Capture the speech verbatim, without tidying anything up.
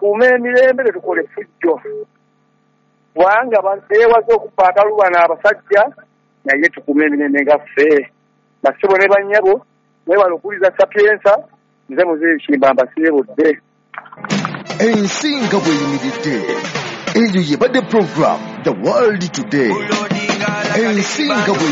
tukuume emirembe tukole fujjo kubanga beewaze okufa akalubana abasajja naye tukuume emirembe nga ffe basibo ne bannyabo mwewala okuwuliza Sapienza nze Muzeeyi Kimba mbasiibudde. Ensinga bweyimiridde eyo yebadde program The World Today. Ensinga bwe